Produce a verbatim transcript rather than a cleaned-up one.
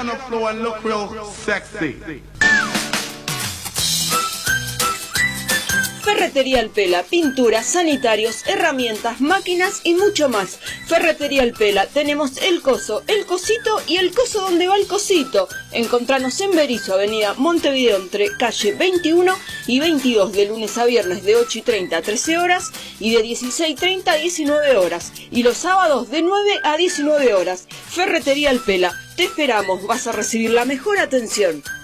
on the floor and look real sexy. Ferretería El Pela, pinturas, sanitarios, herramientas, máquinas y mucho más. Ferretería El Pela, tenemos el coso, el cosito y el coso donde va el cosito. Encontranos en Berisso, avenida Montevideo, entre calle veintiuno y veintidós, de lunes a viernes de ocho y treinta a trece horas y de dieciséis y treinta a diecinueve horas. Y los sábados de nueve a diecinueve horas. Ferretería El Pela, te esperamos, vas a recibir la mejor atención.